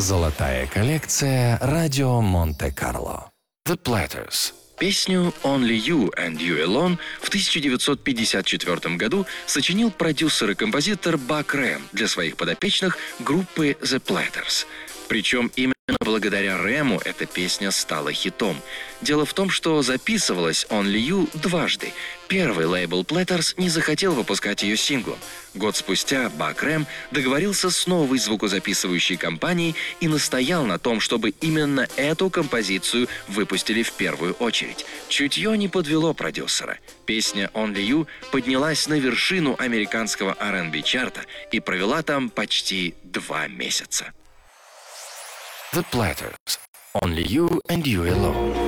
Золотая коллекция радио Монте-Карло. The Platters. Песню «Only You and You Alone» в 1954 году сочинил продюсер и композитор Бак Рэм для своих подопечных группы The Platters. Причем именно благодаря Рэму эта песня стала хитом. Дело в том, что записывалась «Only You» дважды. Первый лейбл Platters не захотел выпускать ее синглом. Год спустя Бак Рэм договорился с новой звукозаписывающей компанией и настоял на том, чтобы именно эту композицию выпустили в первую очередь. Чутье не подвело продюсера. Песня «Only You» поднялась на вершину американского R&B-чарта и провела там почти 2 месяца. The Platters. Only You and You Alone.